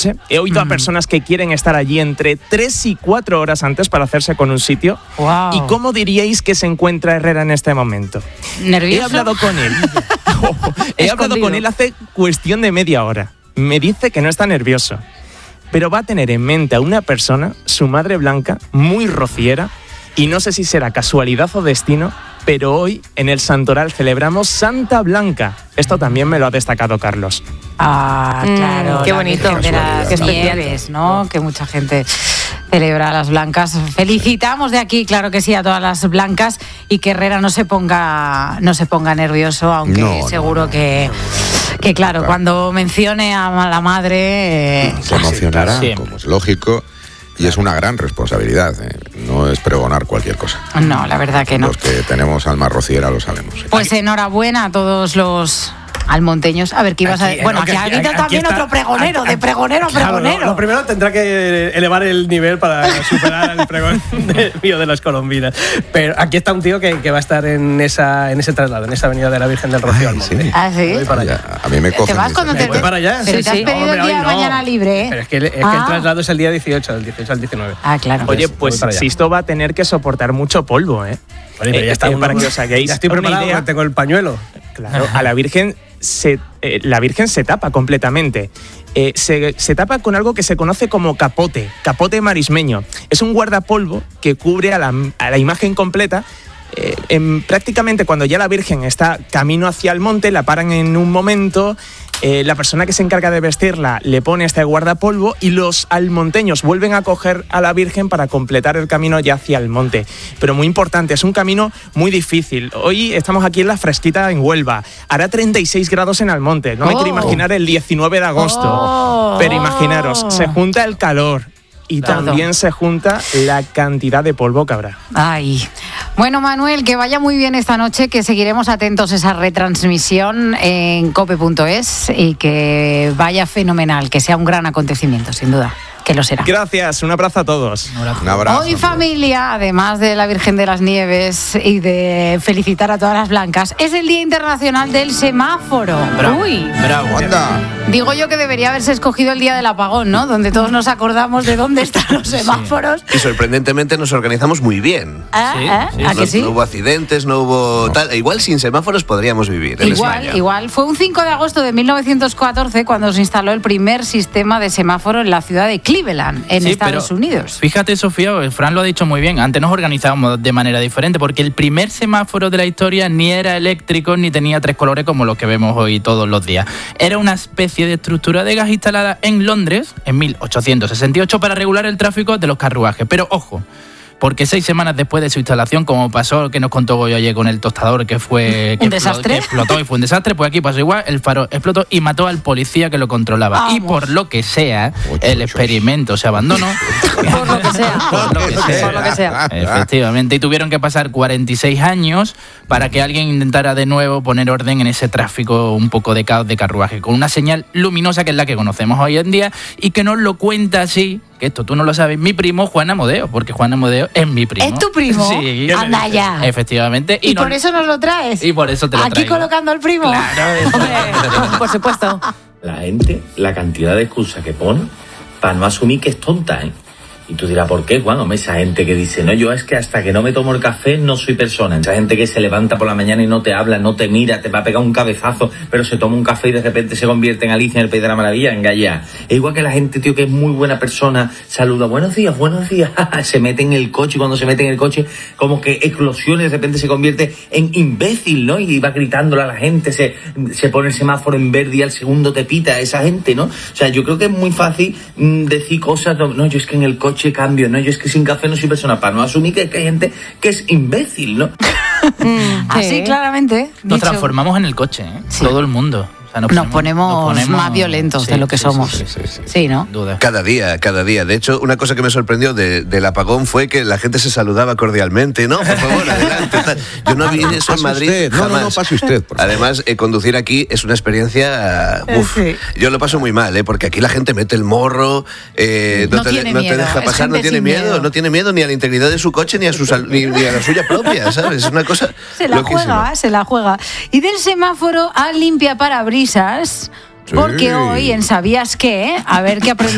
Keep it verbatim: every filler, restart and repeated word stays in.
noche. He oído mm. a personas que quieren estar allí entre tres y cuatro horas antes para hacerse con un sitio. Wow. ¿Y cómo diríais que se encuentra Herrera en este momento? ¿Nervioso? He hablado con él. He hablado con él hace cuestión de media hora. Me dice que no está nervioso, pero va a tener en mente a una persona, su madre Blanca, muy rociera, y no sé si será casualidad o destino, pero hoy en el Santoral celebramos Santa Blanca. Esto también me lo ha destacado Carlos. Ah, claro. Mm, qué bonito. De las qué Nieves, ¿no? Que mucha gente celebra las blancas. Felicitamos de aquí, claro que sí, a todas las blancas, y que Herrera no se ponga, no se ponga nervioso, aunque no, seguro no, no, que, no, que claro, claro, cuando mencione a la madre... Eh, se emocionará, sí, como es lógico. Y es una gran responsabilidad, ¿eh? No es pregonar cualquier cosa. No, la verdad que no. Los que tenemos alma rociera lo sabemos. ¿eh? Pues enhorabuena a todos los almonteños. A ver, ¿qué ibas aquí, a...? Bueno, no, aquí, aquí ha habido aquí también está, otro pregonero, aquí, de pregonero a claro, pregonero. Lo, lo primero tendrá que elevar el nivel para superar el pregón de, mío de las colombinas. Pero aquí está un tío que, que va a estar en esa en ese traslado, en esa avenida de la Virgen del Rocío al Monte. Sí. ¿Ah, sí? Voy para allá. Ya, a mí me cogen. ¿Te vas cuando te... Voy para allá. Pero Sí, te has sí. pedido Hombre, el día de hoy no. mañana libre, ¿eh? Pero es que, es que ah. el traslado es el día dieciocho, del dieciocho al diecinueve. Ah, claro. Oye, Pues, pues Sisto va a tener que soportar mucho polvo, ¿eh? Vale, pero ya Eh, está eh, uno, para que os hagáis ya estoy una preparado, idea. tengo el pañuelo. Claro, a la Virgen se, eh, la Virgen se tapa completamente. Eh, se, se tapa con algo que se conoce como capote, capote marismeño. Es un guardapolvo que cubre a la, a la imagen completa. Eh, en, prácticamente cuando ya la Virgen está camino hacia el monte, la paran en un momento. Eh, la persona que se encarga de vestirla le pone este guardapolvo y los almonteños vuelven a coger a la Virgen para completar el camino ya hacia el monte. Pero muy importante, es un camino muy difícil. Hoy estamos aquí en la fresquita en Huelva. Hará treinta y seis grados en Almonte. No oh. me quiero imaginar el diecinueve de agosto. Oh. Pero imaginaros, se junta el calor y Todo. también se junta la cantidad de polvo que habrá. Ay. Bueno, Manuel, que vaya muy bien esta noche, que seguiremos atentos a esa retransmisión en cope punto es y que vaya fenomenal, que sea un gran acontecimiento, sin duda. Que lo será. Gracias, un abrazo a todos. Un abrazo. Hoy, familia, además de la Virgen de las Nieves y de felicitar a todas las blancas, es el Día Internacional del Semáforo. Bravo, Uy. bravo. Anda. Digo yo que debería haberse escogido el Día del Apagón, ¿no? Donde todos nos acordamos de dónde están los semáforos. Y sorprendentemente nos organizamos muy bien. ¿Ah? Sí, ¿Ah? sí, ¿A no, que sí? no hubo accidentes, no hubo tal. Igual sin semáforos podríamos vivir en Igual, España. igual. Fue un cinco de agosto de mil novecientos catorce cuando se instaló el primer sistema de semáforo en la ciudad de Cleveland, en Sí, Estados pero Unidos. Fíjate, Sofía, Fran lo ha dicho muy bien. Antes nos organizábamos de manera diferente porque el primer semáforo de la historia ni era eléctrico ni tenía tres colores como los que vemos hoy todos los días. Era una especie de estructura de gas instalada en Londres en mil ochocientos sesenta y ocho para regular el tráfico de los carruajes. Pero ojo, porque seis semanas después de su instalación, como pasó, que nos contó Goyo ayer con el tostador, que fue ¿Un que desastre? Que explotó y fue un desastre, pues aquí pasó igual, el faro explotó y mató al policía que lo controlaba. Vamos. Y por lo que sea, Ocho, el ocho. experimento se abandonó. Por lo que sea. Por lo que sea. Por lo que sea. Efectivamente, y tuvieron que pasar cuarenta y seis años para que alguien intentara de nuevo poner orden en ese tráfico un poco de caos de carruaje, con una señal luminosa que es la que conocemos hoy en día y que nos lo cuenta así, que esto tú no lo sabes, mi primo Juan Amodeo, porque Juan Amodeo es mi primo. ¿Es tu primo? Sí. Anda ya. Efectivamente. ¿Y, no- por eso nos lo traes? Y por eso te lo Aquí traigo. colocando al primo. Claro. Hombre, por supuesto. La gente, la cantidad de excusas que pone para no asumir que es tonta, ¿eh? Y tú dirás, ¿por qué? Bueno, esa gente que dice, no, yo es que hasta que no me tomo el café no soy persona. Esa gente que se levanta por la mañana y no te habla, no te mira, te va a pegar un cabezazo, pero se toma un café y de repente se convierte en Alicia en el País de la Maravilla, en Gaia. E igual que la gente, tío, que es muy buena persona, saluda, buenos días, buenos días, se mete en el coche y cuando se mete en el coche como que explosiona y de repente se convierte en imbécil, ¿no? Y va gritándole a la gente, se, se pone el semáforo en verde y al segundo te pita esa gente, ¿no? O sea, yo creo que es muy fácil mmm, decir cosas, no, yo es que en el coche cambio, no, yo es que sin café no soy persona, para no asumir que, que hay gente que es imbécil, ¿no? Así claramente. Nos dicho. transformamos en el coche, ¿eh? Sí. Todo el mundo. O sea, Nos ponemos, nos ponemos más violentos sí, de lo que sí, somos. Sí, Sí, sí, sí, sí, ¿no? Duda. Cada día, cada día. De hecho, una cosa que me sorprendió de, del apagón fue que la gente se saludaba cordialmente. No, por favor, adelante. Tal. Yo no vi eso en Pase Madrid usted. No, jamás. no, no, pase usted, por favor. Además, eh, conducir aquí es una experiencia... Uh, uf, Sí. Yo lo paso muy mal, ¿eh? Porque aquí la gente mete el morro, eh, no, No te, tiene no te miedo, deja es pasar, no gente tiene sin miedo, miedo. no tiene miedo ni a la integridad de su coche ni a, su sal- ni, ni a la suya propia, ¿sabes? Es una cosa Se la loquísima. juega, se la juega. Y del semáforo a limpia parabrisas, Sí. porque hoy en ¿Sabías qué? A ver qué aprendemos.